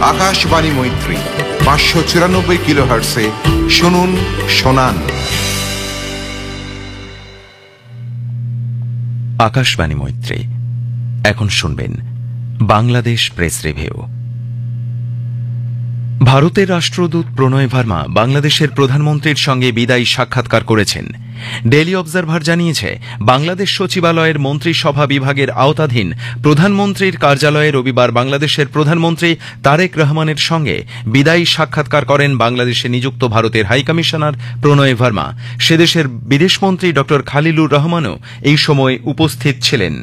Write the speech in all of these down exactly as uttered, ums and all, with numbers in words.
আকাশবাণী মৈত্রী পাঁচশো চুরানব্বই কিলো হার্টসে শুনুন শোনান। আকাশবাণী মৈত্রী। এখন শুনবেন বাংলাদেশ প্রেস রিভিউ। ভারতের রাষ্ট্রদূত প্রণয় ভার্মা বাংলাদেশের প্রধানমন্ত্রীর সঙ্গে বিদায়ী সাক্ষাৎকার করেছেন। ডেইলি অবজারভার জানিয়েছে, বাংলাদেশ সচিবালয়ের মন্ত্রিসভা বিভাগের আওতাধীন প্রধানমন্ত্রীর কার্যালয়ে রবিবার বাংলাদেশের প্রধানমন্ত্রী তারেক রহমানের সঙ্গে বিদায়ী সাক্ষাৎকার করেন বাংলাদেশে নিযুক্ত ভারতের হাইকমিশনার প্রণয় ভার্মা। সেদেশের বিদেশমন্ত্রী ড খালিলুর রহমানও এই সময় উপস্থিত ছিলেন।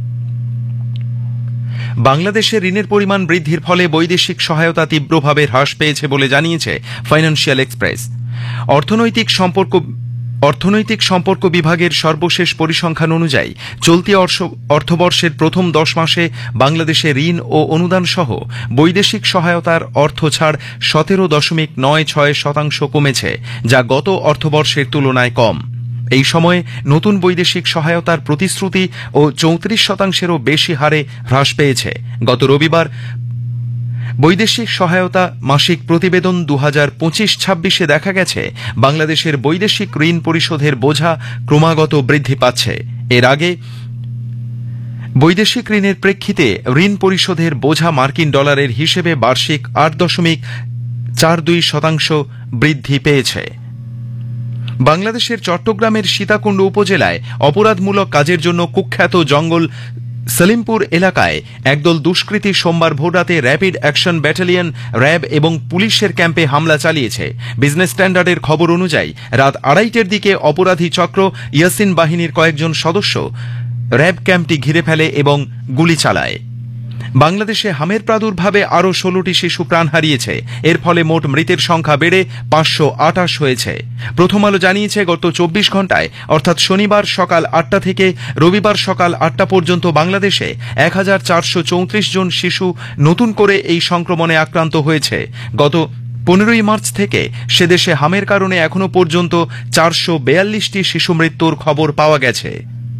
বাংলাদেশে ঋণের পরিমাণ বৃদ্ধির ফলে বৈদেশিক সহায়তা তীব্রভাবে হ্রাস পেয়েছে বলে জানিয়েছে ফাইন্যান্সিয়াল এক্সপ্রেস। অর্থনৈতিক সম্পর্ক অর্থনৈতিক সম্পর্ক বিভাগের সর্বশেষ পরিসংখ্যান অনুযায়ী চলতি অর্থবর্ষের প্রথম দশ মাসে বাংলাদেশে ঋণ ও অনুদান সহ বৈদেশিক সহায়তার অর্থ ছাড় সতেরো দশমিক নয় ছয় শতাংশ কমেছে, যা গত অর্থবর্ষের তুলনায় কম। এই সময়ে নতুন বৈদেশিক সহায়তার প্রতিশ্রুতি ও চৌত্রিশ শতাংশেরও বেশি হারে হ্রাস পেয়েছে। গত রবিবার বৈদেশিক সহায়তা মাসিক প্রতিবেদন দু হাজার পঁচিশ ছাব্বিশে দেখা গেছে, বাংলাদেশের বৈদেশিক ঋণ পরিশোধের বোঝা ক্রমাগত বৃদ্ধি পাচ্ছে। এর আগে বৈদেশিক ঋণের প্রেক্ষিতে ঋণ পরিশোধের বোঝা মার্কিন ডলারের হিসেবে বার্ষিক আট দশমিক চার দুই শতাংশ বৃদ্ধি পেয়েছে। বাংলাদেশের চট্টগ্রামের সীতাকুণ্ড উপজেলায় অপরাধমূলক কাজের জন্য কুখ্যাত জঙ্গল সলিমপুর এলাকায় একদল দুষ্কৃতী সোমবার ভোররাতে র্যাপিড অ্যাকশন ব্যাটালিয়ন র্যাব এবং পুলিশের ক্যাম্পে হামলা চালিয়েছে। বিজনেস স্ট্যান্ডার্ডের খবর অনুযায়ী রাত আড়াইটের দিকে অপরাধী চক্র ইয়াসিন বাহিনীর কয়েকজন সদস্য র্যাব ক্যাম্পটি ঘিরে ফেলে এবং গুলি চালায়। বাংলাদেশে হামের প্রাদুর্ভাবে আরও ষোলোটি শিশু প্রাণ হারিয়েছে। এর ফলে মোট মৃতের সংখ্যা বেড়ে পাঁচশো আটাশ হয়েছে। প্রথম আলো জানিয়েছে, গত চব্বিশ ঘন্টায় অর্থাৎ শনিবার সকাল আটটা থেকে রবিবার সকাল আটটা পর্যন্ত বাংলাদেশে এক হাজার চারশো চৌত্রিশ জন শিশু নতুন করে এই সংক্রমণে আক্রান্ত হয়েছে। গত পনেরোই মার্চ থেকে সেদেশে হামের কারণে এখনো পর্যন্ত চারশো বেয়াল্লিশটি শিশু মৃত্যুর খবর পাওয়া গেছে।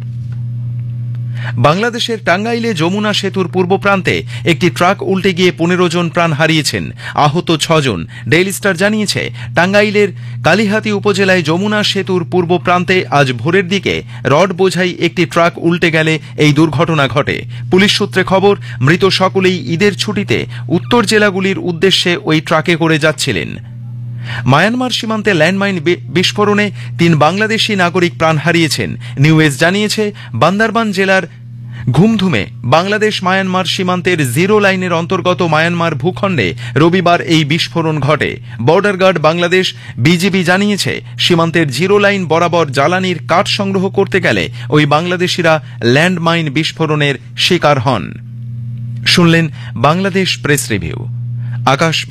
বাংলাদেশের টাঙ্গাইলে যমুনা সেতুর পূর্ব প্রান্তে একটি ট্রাক উল্টে গিয়ে পনেরো জন প্রাণ হারিয়েছেন, আহত ছজন। ডেইলি স্টার জানিয়েছে, টাঙ্গাইলের কালিহাতী উপজেলায় যমুনা সেতুর পূর্ব প্রান্তে আজ ভোরের দিকে রড বোঝাই একটি ট্রাক উল্টে গেলে এই দুর্ঘটনা ঘটে। পুলিশ সূত্রে খবর, মৃত সকলেই ঈদের ছুটিতে উত্তর জেলাগুলির উদ্দেশ্যে ওই ট্রাকে করে যাচ্ছিলেন। মায়ানমার সীমান্তে ল্যান্ডমাইন বিস্ফোরণে তিন বাংলাদেশি নাগরিক প্রাণ হারিয়েছেন। নিউজ জানিয়েছে, বান্দারবান জেলার ঘুমধুমে বাংলাদেশ মায়ানমার সীমান্তের জিরো লাইনের অন্তর্গত মায়ানমার ভূখণ্ডে রবিবার এই বিস্ফোরণ ঘটে। বর্ডার গার্ড বাংলাদেশ বিজিবি জানিয়েছে, সীমান্তের জিরো লাইন বরাবর জ্বালানির কাঠ সংগ্রহ করতে গেলে ওই বাংলাদেশিরা ল্যান্ডমাইন বিস্ফোরণের শিকার হন। শুনলেন বাংলাদেশ প্রেস রিভিউ। আকাশ